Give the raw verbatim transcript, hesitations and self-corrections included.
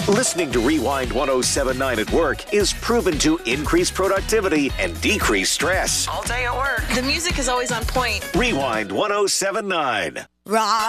Listening to Rewind ten seventy-nine at work is proven to increase productivity and decrease stress. All day at work. The music is always on point. Rewind ten seventy-nine. Rock.